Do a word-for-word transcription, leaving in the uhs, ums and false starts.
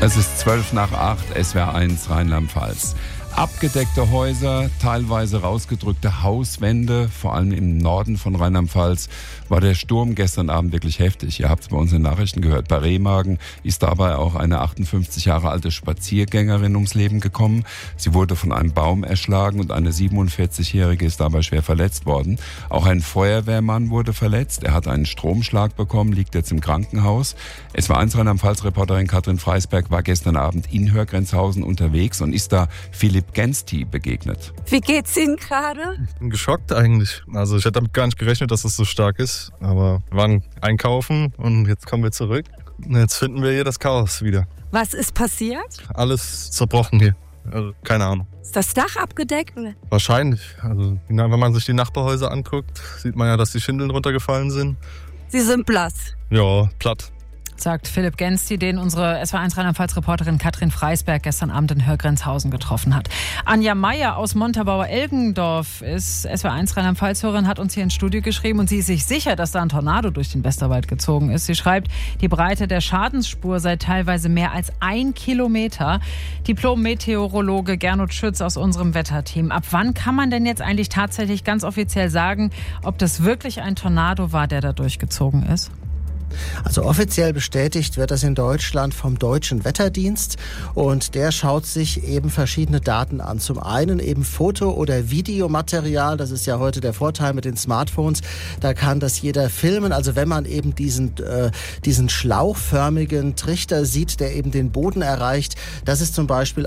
Es ist zwölf nach acht, S W R eins Rheinland-Pfalz. Abgedeckte Häuser, teilweise rausgedrückte Hauswände, vor allem im Norden von Rheinland-Pfalz, war der Sturm gestern Abend wirklich heftig. Ihr habt es bei uns in den Nachrichten gehört. Bei Remagen ist dabei auch eine achtundfünfzig Jahre alte Spaziergängerin ums Leben gekommen. Sie wurde von einem Baum erschlagen und eine siebenundvierzigjährige ist dabei schwer verletzt worden. Auch ein Feuerwehrmann wurde verletzt. Er hat einen Stromschlag bekommen, liegt jetzt im Krankenhaus. S W R eins Rheinland-Pfalz-Reporterin Katrin Freisberg war gestern Abend in Hörgrenzhausen unterwegs und ist da Philipp Gensti begegnet. Wie geht's Ihnen gerade? Ich bin geschockt eigentlich. Also ich hätte damit gar nicht gerechnet, dass es so stark ist. Aber wir waren einkaufen und jetzt kommen wir zurück. Und jetzt finden wir hier das Chaos wieder. Was ist passiert? Alles zerbrochen hier. Also keine Ahnung. Ist das Dach abgedeckt? Wahrscheinlich. Also wenn man sich die Nachbarhäuser anguckt, sieht man ja, dass die Schindeln runtergefallen sind. Sie sind blass. Ja, platt. Sagt Philipp Gensti, den unsere S W R eins Rheinland-Pfalz-Reporterin Katrin Freisberg gestern Abend in Hörgrenzhausen getroffen hat. Anja Meier aus Montabaur-Elgendorf ist S W R eins Rheinland-Pfalz-Hörerin, hat uns hier ins Studio geschrieben und sie ist sich sicher, dass da ein Tornado durch den Westerwald gezogen ist. Sie schreibt, die Breite der Schadensspur sei teilweise mehr als ein Kilometer. Diplom-Meteorologe Gernot Schütz aus unserem Wetterteam. Ab wann kann man denn jetzt eigentlich tatsächlich ganz offiziell sagen, ob das wirklich ein Tornado war, der da durchgezogen ist? Also offiziell bestätigt wird das in Deutschland vom Deutschen Wetterdienst und der schaut sich eben verschiedene Daten an. Zum einen eben Foto- oder Videomaterial, das ist ja heute der Vorteil mit den Smartphones, da kann das jeder filmen. Also wenn man eben diesen, äh, diesen schlauchförmigen Trichter sieht, der eben den Boden erreicht, das ist zum Beispiel